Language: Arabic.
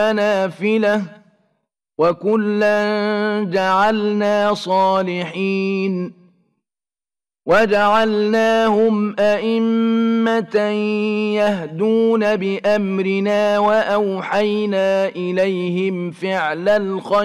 نافلة وكلا جعلنا صالحين وجعلناهم أئمة يهدون بأمرنا وأوحينا إليهم فعل الخير